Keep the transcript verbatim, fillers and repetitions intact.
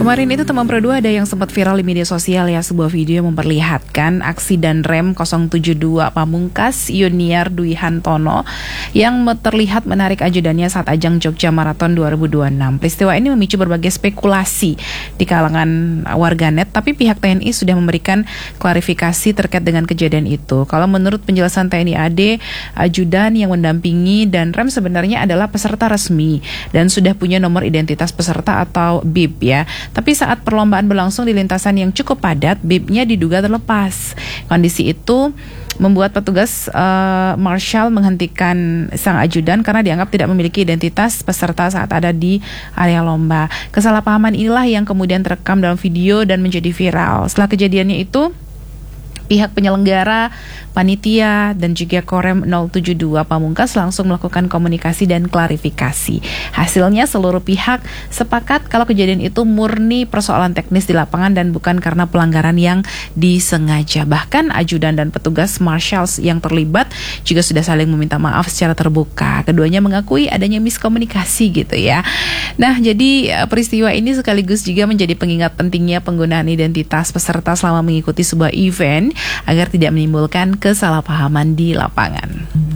Kemarin itu teman Pro dua ada yang sempat viral di media sosial ya, sebuah video yang memperlihatkan aksi dan rem nol tujuh dua Pamungkas Yuniar Dwi Hantono yang terlihat menarik ajudannya saat ajang Jogja Marathon dua ribu dua puluh enam. Peristiwa ini memicu berbagai spekulasi di kalangan warganet, tapi pihak T N I sudah memberikan klarifikasi terkait dengan kejadian itu. Kalau menurut penjelasan T N I A D, ajudan yang mendampingi dan rem sebenarnya adalah peserta resmi dan sudah punya nomor identitas peserta atau B I P ya. Tapi saat perlombaan berlangsung di lintasan yang cukup padat, B I P-nya diduga terlepas. Kondisi itu membuat petugas uh, Marshal menghentikan sang ajudan karena dianggap tidak memiliki identitas peserta saat ada di area lomba. Kesalahpahaman inilah yang kemudian terekam dalam video dan menjadi viral. Setelah kejadiannya itu, pihak penyelenggara, panitia, dan juga Korem nol tujuh dua Pamungkas langsung melakukan komunikasi dan klarifikasi. Hasilnya seluruh pihak sepakat kalau kejadian itu murni persoalan teknis di lapangan dan bukan karena pelanggaran yang disengaja. Bahkan ajudan dan petugas marshals yang terlibat juga sudah saling meminta maaf secara terbuka. Keduanya mengakui adanya miskomunikasi gitu ya. Nah, jadi peristiwa ini sekaligus juga menjadi pengingat pentingnya penggunaan identitas peserta selama mengikuti sebuah event agar tidak menimbulkan kesalahpahaman di lapangan.